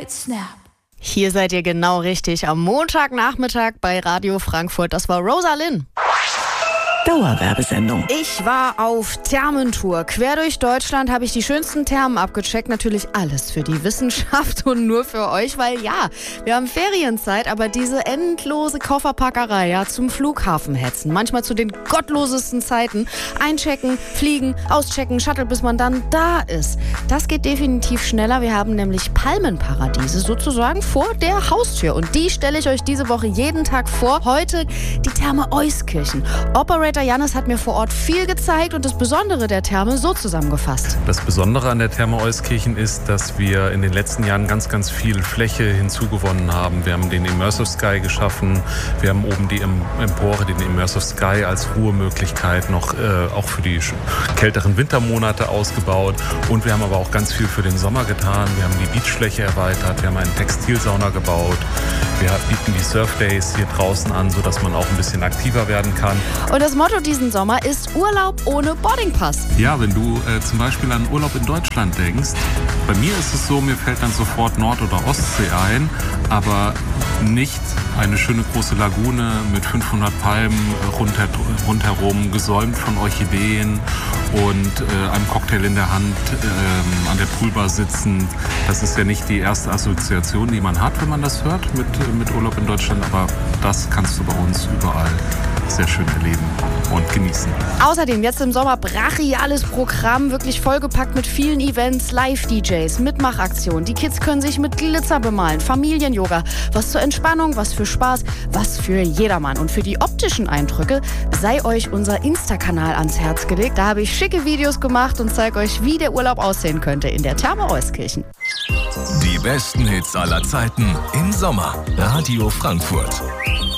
mit Snap. Hier seid ihr genau richtig am Montagnachmittag bei Radio Frankfurt. Das war Rosalind. Dauerwerbesendung. Ich war auf Thermentour. Quer durch Deutschland habe ich die schönsten Thermen abgecheckt. Natürlich alles für die Wissenschaft und nur für euch, weil ja, wir haben Ferienzeit, aber diese endlose Kofferpackerei, ja, zum Flughafen hetzen, manchmal zu den gottlosesten Zeiten, einchecken, fliegen, auschecken, Shuttle, bis man dann da ist. Das geht definitiv schneller. Wir haben nämlich Palmenparadiese sozusagen vor der Haustür und die stelle ich euch diese Woche jeden Tag vor. Heute die Therme Euskirchen. Operator Jannis hat mir vor Ort viel gezeigt und das Besondere der Therme so zusammengefasst. Das Besondere an der Therme Euskirchen ist, dass wir in den letzten Jahren ganz, ganz viel Fläche hinzugewonnen haben. Wir haben den Immersive Sky geschaffen, wir haben oben die Empore, den Immersive Sky als Ruhemöglichkeit noch auch für die kälteren Wintermonate ausgebaut und wir haben aber auch ganz viel für den Sommer getan. Wir haben die Beachfläche erweitert, wir haben eine Textilsauna gebaut, wir bieten die Surf Days hier draußen an, sodass man auch ein bisschen aktiver werden kann. Und das Motto diesen Sommer ist Urlaub ohne Boardingpass. Ja, wenn du zum Beispiel an Urlaub in Deutschland denkst, bei mir ist es so, mir fällt dann sofort Nord- oder Ostsee ein, aber nicht eine schöne große Lagune mit 500 Palmen rundherum, gesäumt von Orchideen und einem Cocktail in der Hand an der Poolbar sitzend. Das ist ja nicht die erste Assoziation, die man hat, wenn man das hört mit Urlaub in Deutschland, aber das kannst du bei uns überall sehr schön erleben und genießen. Außerdem jetzt im Sommer brachiales Programm, wirklich vollgepackt mit vielen Events, Live-DJs, Mitmachaktionen. Die Kids können sich mit Glitzer bemalen, Familien-Yoga, was zur Entspannung, was für Spaß, was für jedermann. Und für die optischen Eindrücke sei euch unser Insta-Kanal ans Herz gelegt. Da habe ich schicke Videos gemacht und zeige euch, wie der Urlaub aussehen könnte in der Therme Euskirchen. Die besten Hits aller Zeiten im Sommer. Radio Frankfurt.